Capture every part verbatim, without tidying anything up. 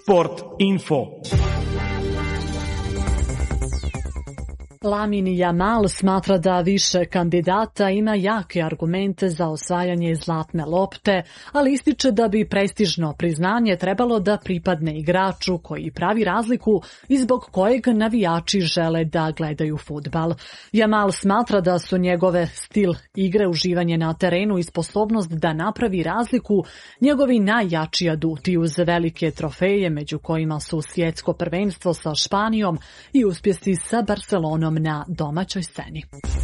Sport info. Lamine Yamal smatra da više kandidata ima jake argumente za osvajanje zlatne lopte, ali ističe da bi prestižno priznanje trebalo da pripadne igraču koji pravi razliku i zbog kojeg navijači žele da gledaju fudbal. Yamal smatra da su njegove stil igre, uživanje na terenu i sposobnost da napravi razliku njegovi najjači aduti uz velike trofeje, među kojima su svjetsko prvenstvo sa Španijom i uspjesi sa Barcelonom na domaćoj sceni.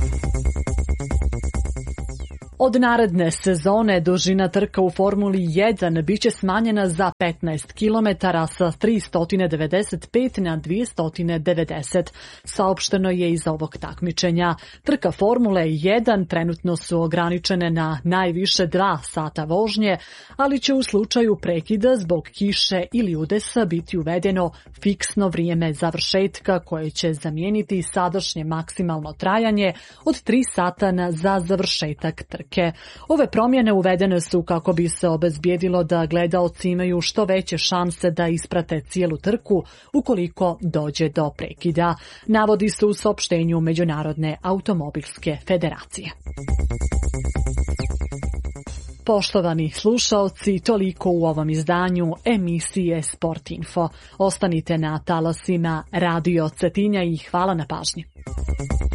Od naredne sezone dužina trka u Formuli jedan biće smanjena za petnaest kilometara sa tristo devedeset pet na dvjesto devedeset. Saopšteno je iz ovog takmičenja. Trka Formule jedan trenutno su ograničene na najviše dva sata vožnje, ali će u slučaju prekida zbog kiše ili udesa biti uvedeno fiksno vrijeme završetka koje će zamijeniti sadašnje maksimalno trajanje od tri sata na za završetak trke. Ove promjene uvedene su kako bi se obezbijedilo da gledaoci imaju što veće šanse da isprate cijelu trku ukoliko dođe do prekida, navodi se u saopštenju Međunarodne automobilske federacije. Poštovani slušaoci, toliko u ovom izdanju emisije Sport Info. Ostanite na talasima Radio Cetinja i hvala na pažnji.